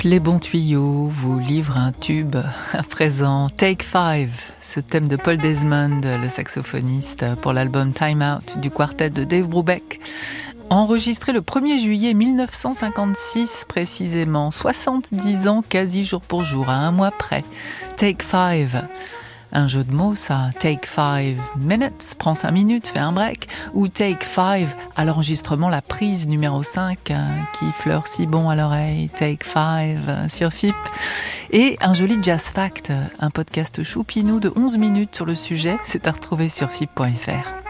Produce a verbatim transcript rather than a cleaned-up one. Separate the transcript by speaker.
Speaker 1: Les bons tuyaux vous livrent un tube à présent. Take Five, ce thème de Paul Desmond, le saxophoniste, pour l'album Time Out du quartet de Dave Brubeck. Enregistré le premier juillet mille neuf cent cinquante-six précisément, soixante-dix ans quasi jour pour jour, à un mois près. Take Five. Un jeu de mots, ça. Take five minutes, prends cinq minutes, fais un break. Ou take five, à l'enregistrement, la prise numéro cinq, hein, qui fleure si bon à l'oreille. Take five, euh, sur F I P. Et un joli Jazz Fact, un podcast choupinou de onze minutes sur le sujet. C'est à retrouver sur F I P point F R.